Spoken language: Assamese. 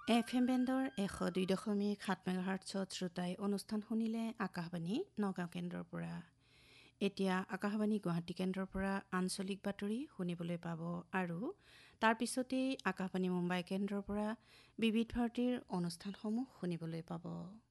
FM বেণ্ডৰ 102.7 মেগাহাৰ্টছত শ্ৰোতাই অনুষ্ঠান শুনিলে আকাশবাণী নগাঁও কেন্দ্ৰৰ পৰা। এতিয়া আকাশবাণী গুৱাহাটী কেন্দ্ৰৰ পৰা আঞ্চলিক বাতৰি শুনিবলৈ পাব আৰু তাৰ পিছতেই আকাশবাণী মুম্বাই কেন্দ্ৰৰ পৰা বিবিধ ভাৰতীৰ অনুষ্ঠানসমূহ শুনিবলৈ পাব।